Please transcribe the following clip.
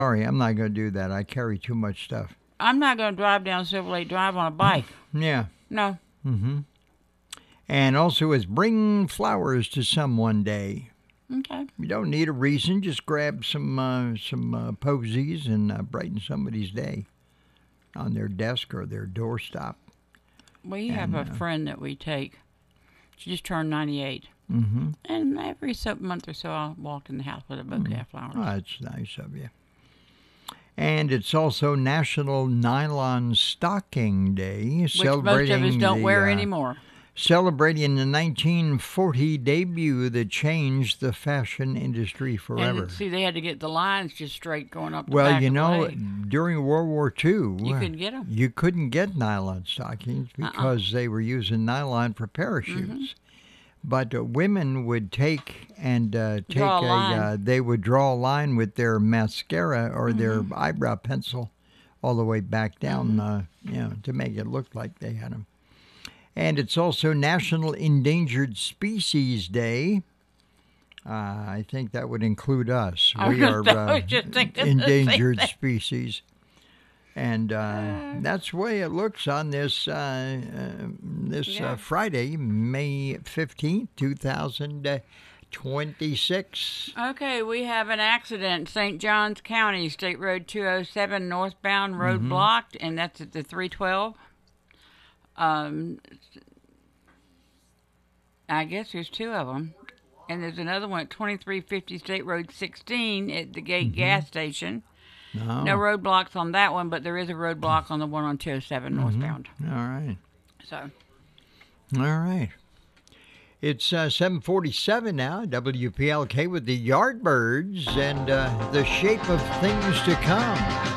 Sorry, I'm not going to do that. I carry too much stuff. I'm not going to drive down Silver Lake Drive on a bike. Yeah. No. Mm-hmm. And also it's Bring Flowers to Someone Day. Okay. You don't need a reason. Just grab some posies and brighten somebody's day on their desk or their doorstop. We have a friend that we take. She just turned 98. Mm-hmm. And every month or so, I'll walk in the house with a bouquet of flowers. Oh, that's nice of you. And it's also National Nylon Stocking Day, Which most of us don't wear anymore. Celebrating the 1940 debut that changed the fashion industry forever. And see, they had to get the lines just straight going up the Well, back you of the know, leg. during World War II, You couldn't get them. You couldn't get nylon stockings because they were using nylon for parachutes. Mm-hmm. But women would take line. They would draw a line with their mascara or their eyebrow pencil all the way back down, to make it look like they had them. And it's also National Endangered Species Day. I think that would include us. We are endangered species. And that's the way it looks on this Friday, May 15th, 2026. Okay, we have an accident. St. Johns County, State Road 207, northbound road blocked, and that's at the 312. I guess there's two of them. And there's another one at 2350 State Road 16 at the Gate gas station. No roadblocks on that one, but there is a roadblock on the one on 207 northbound. All right. So. All right. It's 7:47 now, WPLK with the Yardbirds and the Shape of Things to Come.